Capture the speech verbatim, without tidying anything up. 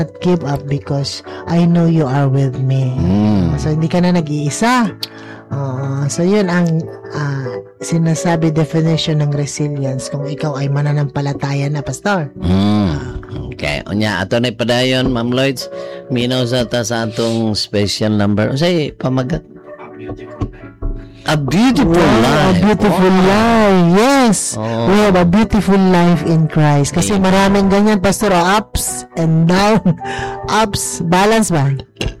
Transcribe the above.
give up because I know you are with me. Mm. So, hindi ka na nag-iisa. Uh, so, yun ang uh, sinasabi definition ng resilience kung ikaw ay mananampalataya na, Pastor. Mm. Okay. Unya, ato na padayon, Ma'am Lloyds. Minaw sa ta sa atong special number. Say, pamagat. A beautiful Wow, life. a beautiful Wow. life. Yes. Oh. We have a beautiful life in Christ. Kasi Amen. maraming ganyan, Pastor, oh, ups and down. Ups, balance ba?